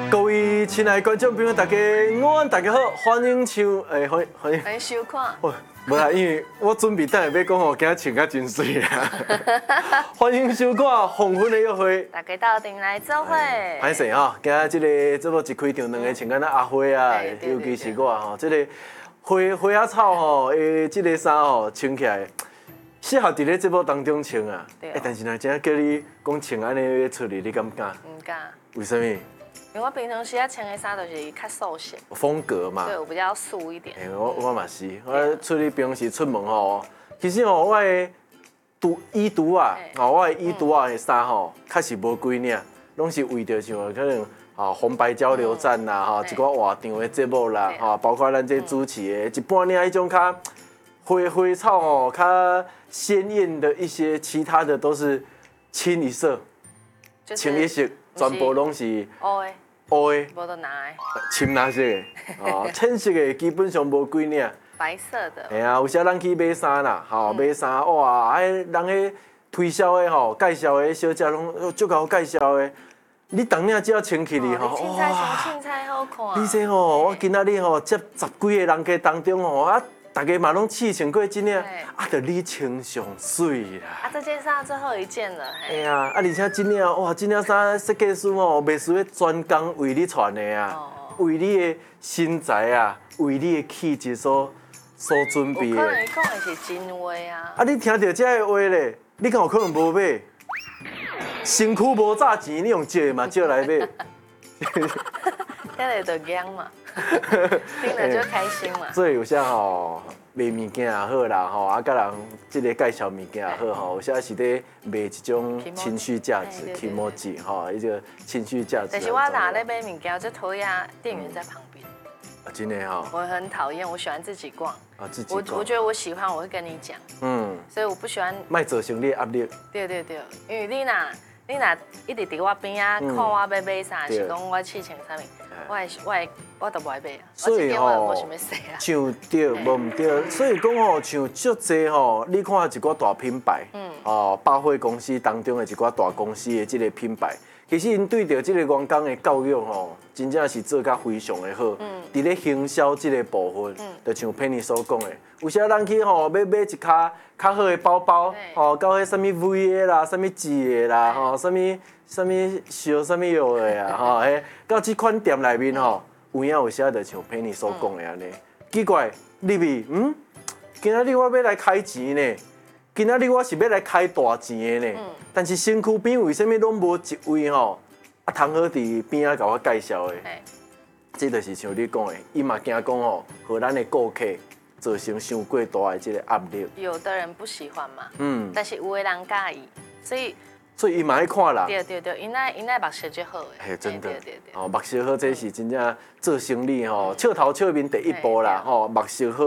各位亲爱的观众朋友，大家午安，大家好，欢迎欢迎收看。 无啦，因为我准备等下要讲吼，今日穿甲真水啦。欢迎收看《黄昏的约会》， 大家到顶来做伙。 歹势吼，今日这个节目一开场，两个穿敢若阿花啊，尤其是我吼，这个花仔草吼的这个衫吼穿起来，适合伫咧节目当中穿啊。但是若真叫你讲穿安尼要出去，你敢不敢？ 唔敢。 为什么？ 因为我平常时啊穿的衫都是较素性， 风格嘛。 对，我比较素一点。 我嘛是，我出去平时出门吼，其实吼我的衣橱啊，我的衣橱啊的衫吼，确实无几领，拢是为着像可能红白交流战啦，一寡活场的节目啦，包括咱这主持的一半领迄种较花草吼，较鲜艳的一些，其他的都是清一色，清一色，全部拢是乌的， 无得拿的， 深蓝色的，浅色的基本上无几领。 白色的。 嘿啊，有时咱去买衫啦，买衫哇，人迄推销的吼，介绍的小姐拢足够介绍的。你当领只要穿起哩吼， 哇！凊彩好看。 你说吼，我今仔日吼接10几个人家当中吼，大家嘛拢试穿过这领，就你穿上水啦。 这件衫最后一件了。 哎呀，而且这领哇，这领衫设计师吼，袂输咧专工为你穿的啊，为你的身材啊，为你的气质所准备的。 有可能讲的是真话啊。 你听到这个话咧，你敢有可能无买？身躯无炸钱，你用借嘛借来买。 听了就痒嘛，听了就开心嘛。 所以有些吼卖物件也好啦，甲人即个介绍物件也好有些是咧卖一种情绪价值 ，emoji 一个情绪价值。 但是我拿咧买物件，就讨厌店员在旁边。 真的哈。我很讨厌，我喜欢自己逛。 自己逛。 我觉得我喜欢，我会跟你讲。所以我不喜欢。 卖造成你压力。 对，因为你若一直伫我边啊，看我要买啥，是讲我试穿啥物，我都不爱买啊。 所以吼，像对，无唔对，所以讲吼，像足济吼，你看一寡大品牌，百货公司当中的一寡大公司的这个品牌，其实因对着这个员工的教育吼，真正是做甲非常的好。伫咧行销这个部分，就像 Penny 所讲的，有时咱去吼要买一卡较好的包包，到迄什么 V 的啦，什么 G 的啦，什么小什么药的啊，迄到这款店内面吼，有影有写就像 Penny 所讲的安尼。奇怪，入去今仔日我要来开钱呢，今仔日我是要来开大钱的呢，但是身躯边为什么拢无一位吼，通好伫边仔甲我介绍的？这就是像你讲的，伊嘛惊讲吼，和咱的顾客造成伤过大的这个压力。 有的人不喜欢嘛，但是有的人介意， 所以伊嘛爱看啦。 对，因那目色就好诶。 嘿，真的。目色好，这是真正做生意吼，笑头笑面第一步啦，目色好。